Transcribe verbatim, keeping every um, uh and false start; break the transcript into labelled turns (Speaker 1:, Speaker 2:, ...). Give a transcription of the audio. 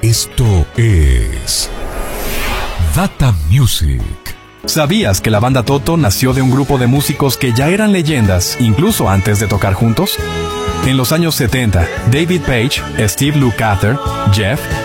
Speaker 1: Esto es Data Music.
Speaker 2: ¿Sabías que la banda Toto nació de un grupo de músicos que ya eran leyendas, incluso antes de tocar juntos? En los años setenta, David Page, Steve Lukather, Jeff